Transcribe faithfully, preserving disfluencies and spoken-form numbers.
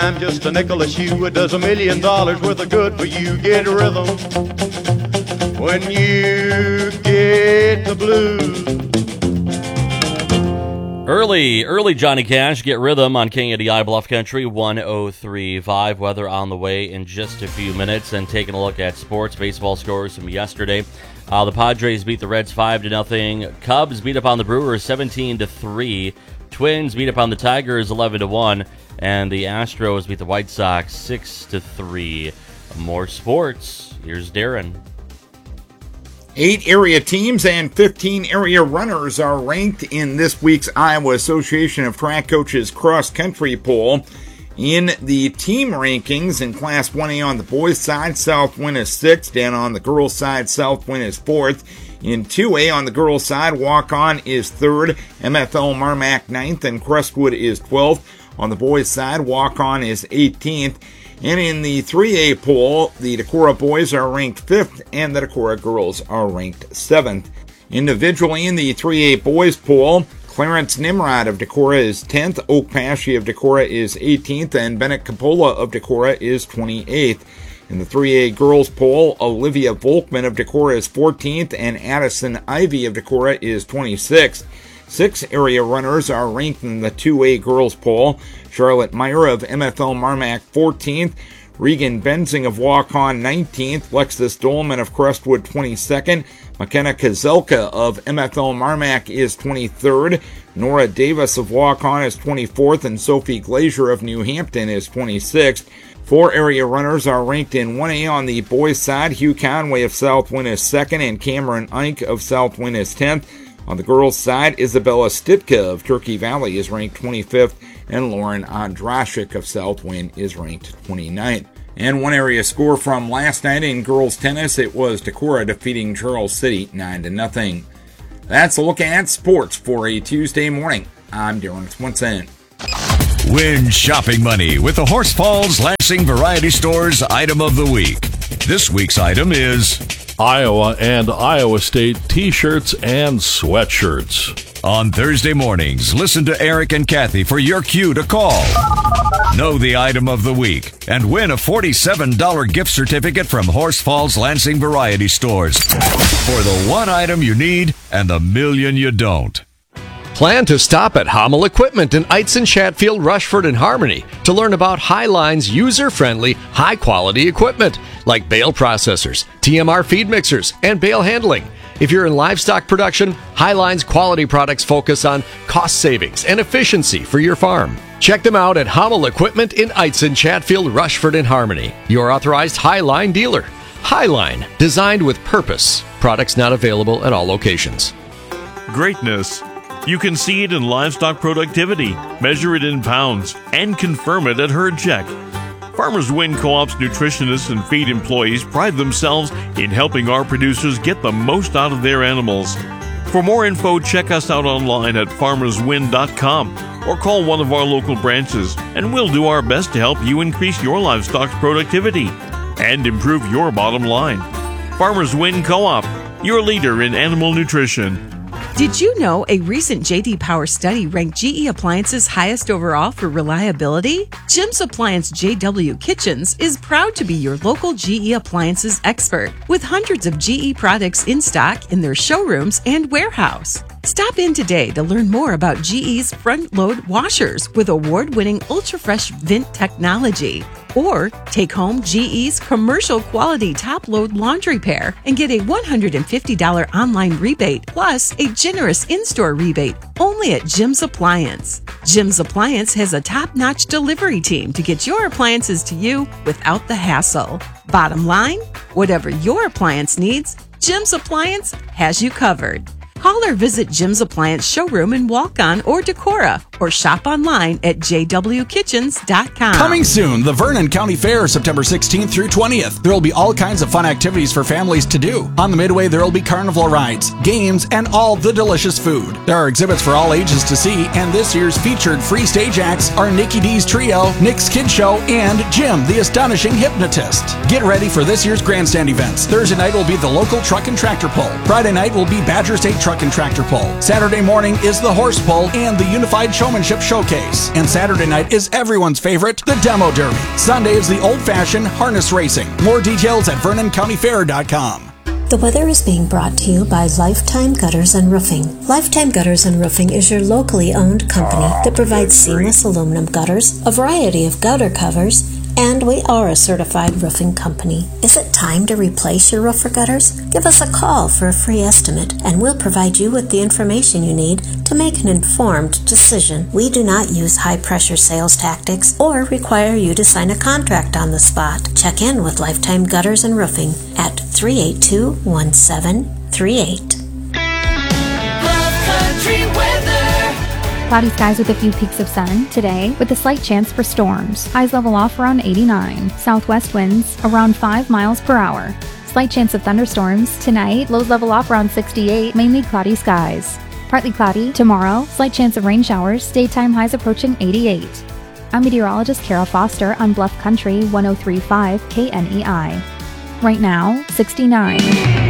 I'm just a nickel a shoe. It does a million dollars worth of good for you. Get rhythm when you get the blues. Early, early Johnny Cash, Get Rhythm on K A D I Bluff Country, one oh three point five. Weather on the way in just a few minutes. And taking a look at sports, baseball scores from yesterday. Uh, the Padres beat the Reds five to nothing. Cubs beat up on the Brewers seventeen to three. Twins beat up on the Tigers eleven to one. And the Astros beat the White Sox six to three. More sports. Here's Darren. Eight area teams and fifteen area runners are ranked in this week's Iowa Association of Track Coaches cross-country poll. In the team rankings, in Class one A on the boys' side, Southwind is sixth, and on the girls' side, Southwind is fourth. In two A on the girls' side, Walk-On is third, M F L Marmac ninth, and Crestwood is twelfth. On the boys' side, Walk-On is eighteenth. And in the three A poll, the Decorah boys are ranked fifth and the Decorah girls are ranked seventh. Individually in the three A boys poll, Clarence Nimrod of Decorah is tenth, Oak Pashy of Decorah is eighteenth, and Bennett Capola of Decorah is twenty-eighth. In the three A girls poll, Olivia Volkman of Decorah is fourteenth, and Addison Ivy of Decorah is twenty-sixth. Six area runners are ranked in the two A girls poll. Charlotte Meyer of M F L Marmac fourteenth, Regan Benzing of Walk-On nineteenth, Lexus Dolman of Crestwood twenty-second, McKenna Kozelka of M F L Marmac is twenty-third, Nora Davis of Walk-On is twenty-fourth, and Sophie Glazier of New Hampton is twenty-sixth. Four area runners are ranked in one A on the boys' side. Hugh Conway of Southwind is second, and Cameron Ike of Southwind is tenth. On the girls' side, Isabella Stitka of Turkey Valley is ranked twenty-fifth, and Lauren Andrashik of Southwind is ranked twenty-ninth. And one area score from last night in girls' tennis, it was Decorah defeating Charles City nine to nothing. That's a look at sports for a Tuesday morning. I'm Darren Swinson. Win shopping money with the Horse Falls Lansing Variety Store's Item of the Week. This week's item is Iowa and Iowa State t-shirts and sweatshirts. On Thursday mornings, listen to Eric and Kathy for your cue to call. Know the item of the week and win a forty-seven dollars gift certificate from Horse Falls Lansing Variety Stores for the one item you need and the million you don't. Plan to stop at Hommel Equipment in Eitzen, Chatfield, Rushford, and Harmony to learn about Highline's user-friendly, high-quality equipment like bale processors, T M R feed mixers, and bale handling. If you're in livestock production, Highline's quality products focus on cost savings and efficiency for your farm. Check them out at Hommel Equipment in Eitzen, Chatfield, Rushford, and Harmony. Your authorized Highline dealer. Highline, designed with purpose. Products not available at all locations. Greatness. You can see it in livestock productivity, measure it in pounds, and confirm it at Herd Check. Farmers Win Co-op's nutritionists and feed employees pride themselves in helping our producers get the most out of their animals. For more info, check us out online at farmers win dot com or call one of our local branches, and we'll do our best to help you increase your livestock's productivity and improve your bottom line. Farmers Win Co-op, your leader in animal nutrition. Did you know a recent J D Power study ranked G E Appliances highest overall for reliability? Jim's Appliance J W Kitchens is proud to be your local G E Appliances expert with hundreds of G E products in stock in their showrooms and warehouse. Stop in today to learn more about G E's front-load washers with award-winning ultra-fresh vent technology. Or take home G E's commercial quality top-load laundry pair and get a one hundred fifty dollars online rebate plus a generous in-store rebate only at Jim's Appliance. Jim's Appliance has a top-notch delivery team to get your appliances to you without the hassle. Bottom line, whatever your appliance needs, Jim's Appliance has you covered. Call or visit Jim's Appliance showroom in Walk-On or Decorah, or shop online at j w kitchens dot com. Coming soon, the Vernon County Fair, September sixteenth through twentieth. There will be all kinds of fun activities for families to do. On the Midway, there will be carnival rides, games, and all the delicious food. There are exhibits for all ages to see, and this year's featured free stage acts are Nikki D's Trio, Nick's Kid Show, and Jim, the Astonishing Hypnotist. Get ready for this year's grandstand events. Thursday night will be the local truck and tractor pull. Friday night will be Badger State Truck and Tractor Pull. Saturday morning is the horse pull and the Unified Show Showmanship Showcase. And Saturday night is everyone's favorite, the Demo Derby. Sunday is the old-fashioned harness racing. More details at vernon county fair dot com. The weather is being brought to you by Lifetime Gutters and Roofing. Lifetime Gutters and Roofing is your locally owned company that provides seamless aluminum gutters, a variety of gutter covers, and we are a certified roofing company. Is it time to replace your roof or gutters? Give us a call for a free estimate, and we'll provide you with the information you need to make an informed decision. We do not use high-pressure sales tactics or require you to sign a contract on the spot. Check in with Lifetime Gutters and Roofing at three eight two, one seven three eight. Bluff Country weather. Cloudy skies with a few peaks of sun today with a slight chance for storms. Highs level off around eighty-nine. Southwest winds around five miles per hour. Slight chance of thunderstorms tonight. Lows level off around sixty-eight. Mainly cloudy skies. Partly cloudy tomorrow. Slight chance of rain showers. Daytime highs approaching eighty-eight. I'm meteorologist Kara Foster on Bluff Country one oh three point five K N E I. Right now, sixty-nine.